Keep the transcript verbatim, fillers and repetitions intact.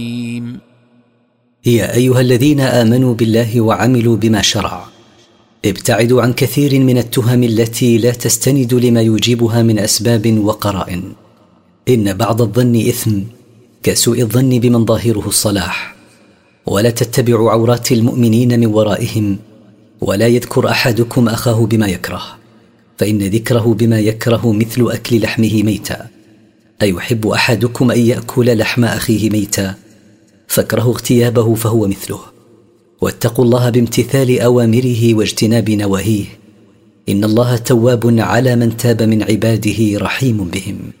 يا أيها الذين آمنوا بالله وعملوا بما شرع، ابتعدوا عن كثير من التهم التي لا تستند لما يجيبها من أسباب وقرائن. إن بعض الظن إثم كسوء الظن بمن ظاهره الصلاح. ولا تتبعوا عورات المؤمنين من ورائهم، ولا يذكر أحدكم أخاه بما يكره، فإن ذكره بما يكره مثل أكل لحمه ميتا. أيحب أحدكم أن يأكل لحم أخيه ميتا فاكره اغتيابه فهو مثله. واتقوا الله بامتثال أوامره واجتناب نواهيه، إن الله تواب على من تاب من عباده رحيم بهم.